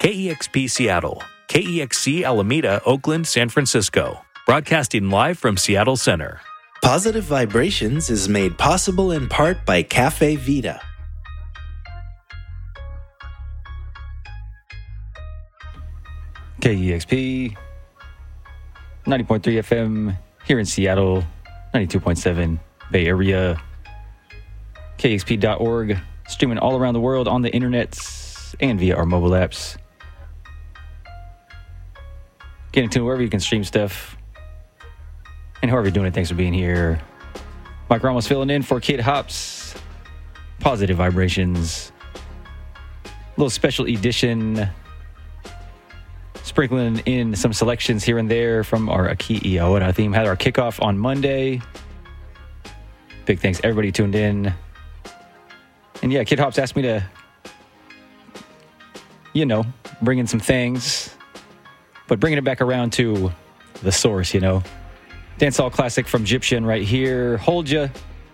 KEXP Seattle, KEXC Alameda, Oakland, San Francisco. Broadcasting live from Seattle Center. Positive Vibrations is made possible in part by Cafe Vita. KEXP 90.3 FM here in Seattle, 92.7 Bay Area, KEXP.org, streaming all around the world on the internet and via our mobile apps. Getting to wherever you can stream stuff. And however you're doing it, thanks for being here. Mike Ramos filling in for Kid Hops. Positive Vibrations. Little special edition. Sprinkling in some selections here and there from our Aki Ahora theme. Had our kickoff on Monday. Big thanks everybody tuned in. And yeah, Kid Hops asked me to, bring in some things. But bringing it back around to the source, Dancehall classic from Egyptian right here. Hold Ya.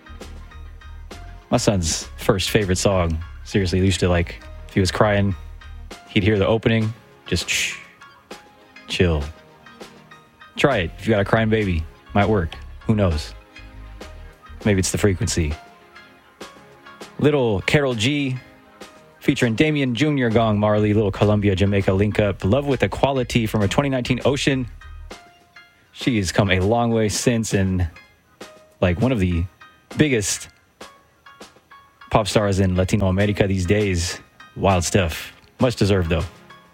My son's first favorite song. Seriously, he used to if he was crying, he'd hear the opening. Just chill. Try it. If you got a crying baby, might work. Who knows? Maybe it's the frequency. Little Carol G featuring Damian Jr., Gong Marley, Little Columbia, Jamaica link up. Love with Equality from her 2019 Ocean. She has come a long way since, and one of the biggest pop stars in Latino America these days. Wild stuff. Much deserved, though.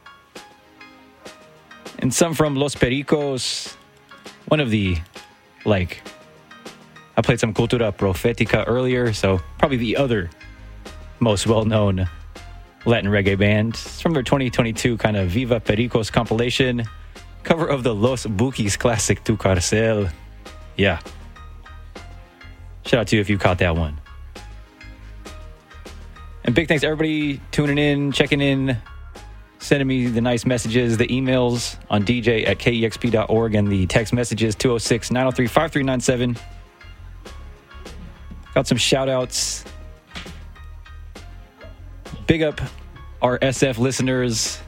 And some from Los Pericos. One of the, I played some Cultura Profética earlier, so probably the other most well-known Latin reggae band. It's from their 2022 kind of Viva Pericos compilation. Cover of the Los Bukis classic Tu Carcel. Yeah. Shout out to you if you caught that one. And big thanks to everybody tuning in, checking in, sending me the nice messages, the emails on dj@kexp.org, and the text messages 206-903-5397. Got some shout outs. Big up our SF listeners.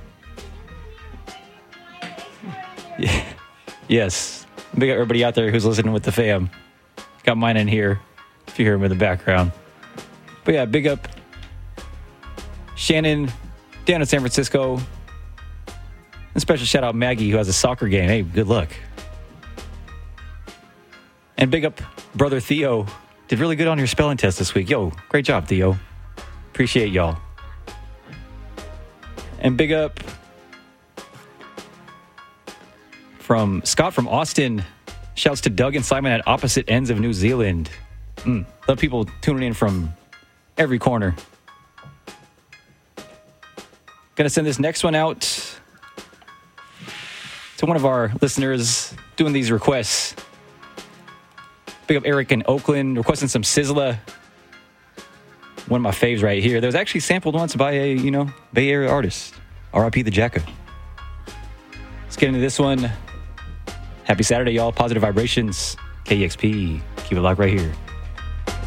Yes. Big up everybody out there who's listening with the fam. Got mine in here, if you hear him in the background. But yeah, big up Shannon down in San Francisco. And special shout out Maggie, who has a soccer game. Hey, good luck. And big up brother Theo. Did really good on your spelling test this week. Yo, great job, Theo. Appreciate y'all. And big up from Scott from Austin. Shouts to Doug and Simon at opposite ends of New Zealand. Love people tuning in from every corner. Gonna send this next one out to one of our listeners doing these requests. Big up Eric in Oakland requesting some Sizzla. One of my faves right here. That was actually sampled once by a, Bay Area artist. R.I.P. the Jacka. Let's get into this one. Happy Saturday, y'all. Positive Vibrations. KEXP. Keep it locked right here.